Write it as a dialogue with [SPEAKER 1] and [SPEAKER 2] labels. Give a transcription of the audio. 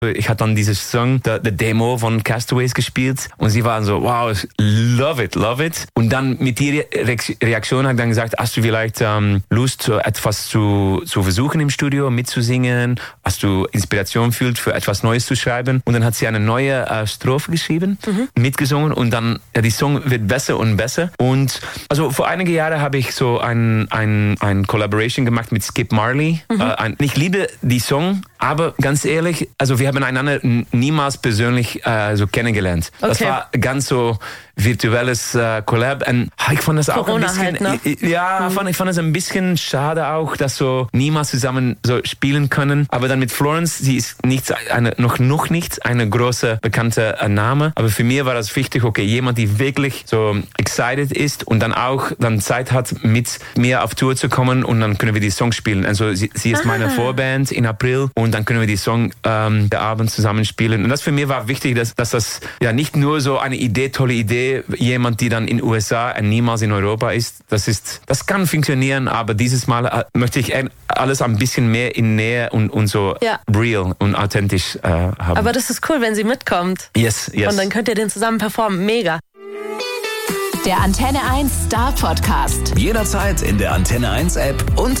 [SPEAKER 1] Ich hatte dann dieses Song, der Demo von Castaways gespielt und sie waren so, wow, love it. Und dann mit ihrer Reaktion hat dann gesagt, hast du vielleicht Lust, etwas zu versuchen im Studio, mitzusingen? Hast du Inspiration fühlt für etwas Neues zu schreiben? Und dann hat sie eine neue Strophe geschrieben, mitgesungen und dann, ja, die Song wird besser und besser. Und also vor einigen Jahren habe ich so ein Collaboration gemacht mit Skip Marley. Ich liebe die Song, aber ganz ehrlich, also wir haben einander niemals persönlich so kennengelernt. Okay. Das war ganz so virtuelles Collab. Und ich fand das
[SPEAKER 2] Corona
[SPEAKER 1] auch ein bisschen,
[SPEAKER 2] halt, ne?
[SPEAKER 1] Ja, ich fand es ein bisschen schade auch, dass so niemals zusammen so spielen können. Aber dann mit Florence, sie ist noch nicht eine große bekannte Name. Aber für mich war das wichtig, okay, jemand, die wirklich so excited ist und dann auch Zeit hat, mit mir auf Tour zu kommen und dann können wir die Songs spielen. Also sie ist meine Vorband in April und dann können wir die Song der Abend zusammen spielen. Und das für mich war wichtig, dass das ja nicht nur so eine tolle Idee, jemand, die dann in den USA und niemals in Europa ist, das kann funktionieren, aber dieses Mal möchte ich alles ein bisschen mehr in Nähe und so real und authentisch haben.
[SPEAKER 2] Aber das ist cool, wenn sie mitkommt.
[SPEAKER 1] Yes.
[SPEAKER 2] Und dann könnt ihr den zusammen performen. Mega.
[SPEAKER 3] Der Antenne 1 Star Podcast.
[SPEAKER 4] Jederzeit in der Antenne 1 App und